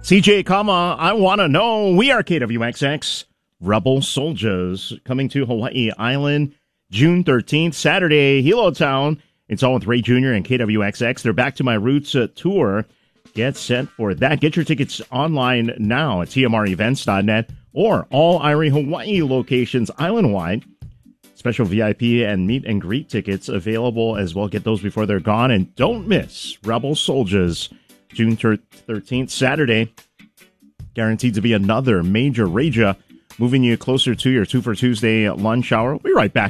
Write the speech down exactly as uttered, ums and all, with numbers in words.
C J, comma, I want to know. We are K W X X. Rebel Soldiers coming to Hawaii Island June thirteenth, Saturday, Hilo Town. It's all with Ray Junior and K W X X. They're Back to My Roots uh, tour. Get set for that. Get your tickets online now at T M R events dot net or all Irie Hawaii locations island-wide. Special V I P and meet and greet tickets available as well. Get those before they're gone. And don't miss Rebel Soldiers, June thirteenth, Saturday. Guaranteed to be another major rager, moving you closer to your two for Tuesday lunch hour. We'll be right back.